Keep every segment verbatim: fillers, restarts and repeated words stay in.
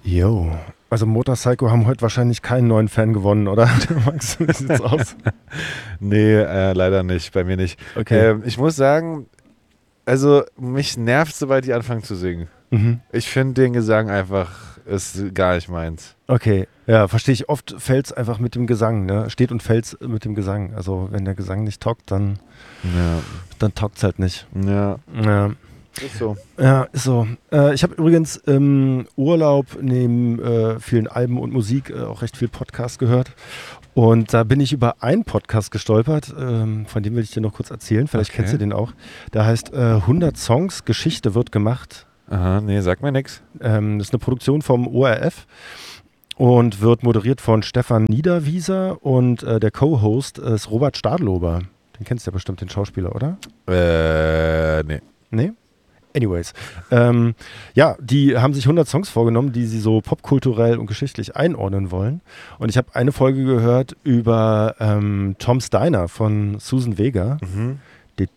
Jo, also Motorpsycho haben heute wahrscheinlich keinen neuen Fan gewonnen, oder? Max, wie sieht's aus? Nee, äh, leider nicht, bei mir nicht. Okay. Ähm, ich muss sagen, also mich nervt, sobald die anfangen zu singen. Mhm. Ich finde den Gesang einfach, ist gar nicht meins. Okay, ja, verstehe ich. Oft fällt's einfach mit dem Gesang, ne? Steht und fällt's mit dem Gesang. Also wenn der Gesang nicht taugt, dann, Ja, dann taugt's halt nicht. ja, Ja, ist so. ja ist so. Äh, ich habe übrigens im Urlaub neben äh, vielen Alben und Musik äh, auch recht viel Podcast gehört. Und da bin ich über einen Podcast gestolpert, ähm, von dem will ich dir noch kurz erzählen. Vielleicht Okay. kennst du den auch. Der heißt äh, hundert Songs, Geschichte wird gemacht. Aha, nee, sag mir nix. Ähm, das ist eine Produktion vom O R F und wird moderiert von Stefan Niederwieser und äh, der Co-Host ist Robert Stadlober. Den kennst du ja bestimmt, den Schauspieler, oder? Äh, nee. Nee? Anyways. Ähm, ja, die haben sich hundert Songs vorgenommen, die sie so popkulturell und geschichtlich einordnen wollen. Und ich habe eine Folge gehört über ähm, Tom's Diner von Susan Vega. Mhm. Äh,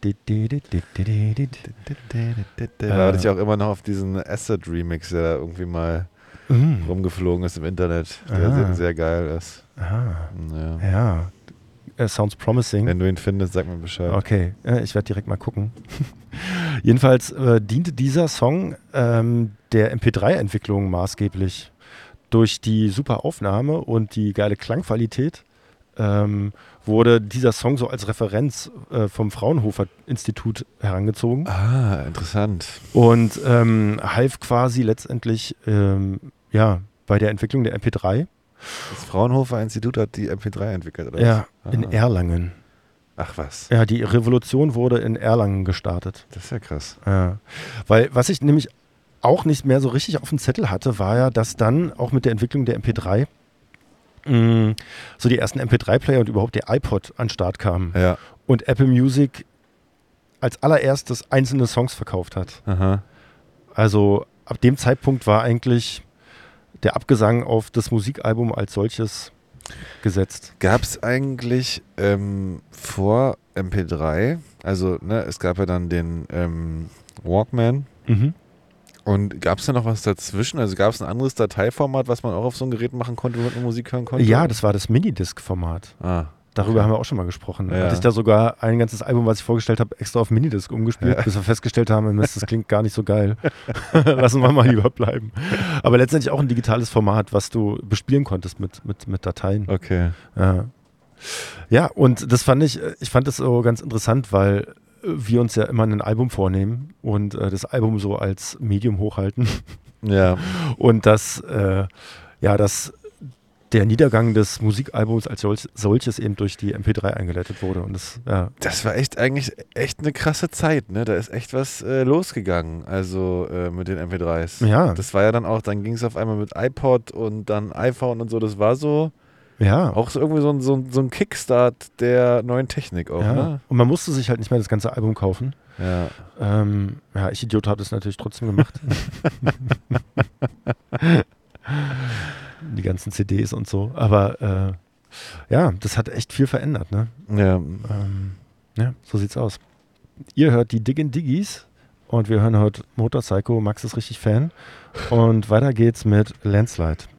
Da warte ich auch immer noch auf diesen Acid-Remix, der da irgendwie mal mm, rumgeflogen ist im Internet, der Ah. sehr, sehr geil ist. aha, Ja. ja. Äh, sounds promising. Wenn du ihn findest, sag mir Bescheid. Okay, äh, ich werde direkt mal gucken. Jedenfalls äh, diente dieser Song ähm, der M P drei Entwicklung maßgeblich. Durch die super Aufnahme und die geile Klangqualität ähm, wurde dieser Song so als Referenz äh, vom Fraunhofer Institut herangezogen Ah, interessant. und ähm, half quasi letztendlich ähm, ja, bei der Entwicklung der M P drei. Das Fraunhofer Institut hat die M P drei entwickelt, oder Ja, was? in Ah. Erlangen. Ach was, Ja, die Revolution wurde in Erlangen gestartet. das ist ja krass. Ja. Weil was ich nämlich auch nicht mehr so richtig auf dem Zettel hatte, war ja, dass dann auch mit der Entwicklung der M P drei mh, so die ersten M P drei Player und überhaupt der iPod an den Start kamen Ja, und Apple Music als allererstes einzelne Songs verkauft hat. aha. Also ab dem Zeitpunkt war eigentlich der Abgesang auf das Musikalbum als solches gesetzt. Gab es eigentlich ähm, vor M P drei, also ne, es gab ja dann den ähm, Walkman, Mhm. und gab es da noch was dazwischen? Also gab es ein anderes Dateiformat, was man auch auf so ein Gerät machen konnte, womit man Musik hören konnte? Ja, das war das Minidisc-Format. Ah, Darüber okay. haben wir auch schon mal gesprochen. Ja. Hatte ich da sogar ein ganzes Album, was ich vorgestellt habe, extra auf Minidisc umgespielt, Ja. bis wir festgestellt haben, Mist, das klingt gar nicht so geil. Lassen wir mal lieber bleiben. Aber letztendlich auch ein digitales Format, was du bespielen konntest mit, mit, mit Dateien. Okay. Ja. Ja, und das fand ich, ich fand das so ganz interessant, weil wir uns ja immer ein Album vornehmen und äh, das Album so als Medium hochhalten. Ja, Und dass, äh, ja, dass der Niedergang des Musikalbums als solch, solches eben durch die M P drei eingeleitet wurde. Und das, ja, das war echt eigentlich echt eine krasse Zeit, ne? Da ist echt was äh, losgegangen, also äh, mit den M P dreis. ja, Das war ja dann auch, dann ging es auf einmal mit iPod und dann iPhone und so, das war so ja. auch so irgendwie so ein, so ein, so ein Kickstart der neuen Technik auch, ja. ne? Und man musste sich halt nicht mehr das ganze Album kaufen. Ja. Ähm, ja, ich Idiot habe das natürlich trotzdem gemacht. Die ganzen C Ds und so. Aber äh, ja, das hat echt viel verändert, ne? Ja. Ähm, ja, so sieht's aus. Ihr hört die Diggin' Diggis und wir hören heute Motorpsycho. Max ist richtig Fan. Und weiter geht's mit Landslide.